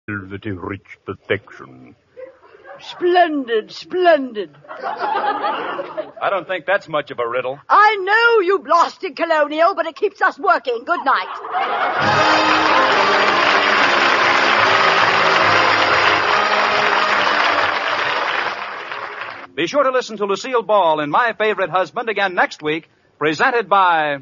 that he reached perfection. Splendid, splendid. I don't think that's much of a riddle. I know, you blasted colonial, but it keeps us working. Good night. Be sure to listen to Lucille Ball in My Favorite Husband again next week, presented by